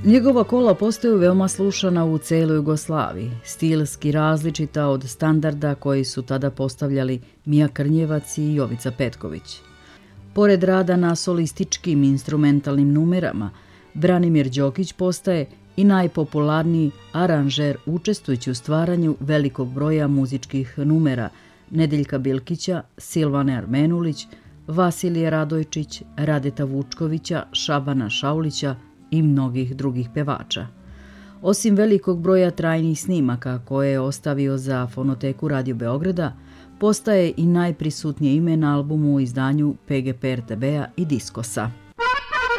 Njegova kola postaju veoma slušana u celoj Jugoslaviji, stilski različita od standarda koji su tada postavljali Mija Krnjevac i Jovica Petković. Pored rada na solističkim instrumentalnim numerama, Branimir Đokić postaje i najpopularniji aranžer učestvujući u stvaranju velikog broja muzičkih numera Nedeljka Bilkića, Silvane Armenulić, Vasilije Radojčić, Radeta Vučkovića, Šabana Šaulića i mnogih drugih pevača. Osim velikog broja trajnih snimaka koje je ostavio za fonoteku Radio Beograda, postaje i najprisutnije ime na albumu u izdanju PGP RTB-a i Diskosa.